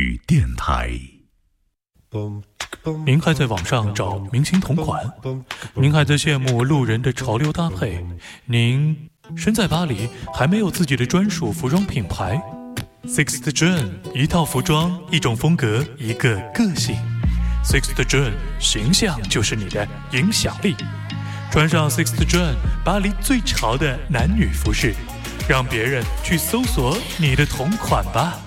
语电台。 您还在网上找明星同款？您还在羡慕路人的潮流搭配？您身在巴黎，还没有自己的专属服装品牌？ Sixth John， 一套服装，一种风格，一个个性。Sixth John， 形象就是你的影响力。穿上 Sixth John， 巴黎最潮的男女服饰，让别人去搜索你的同款吧。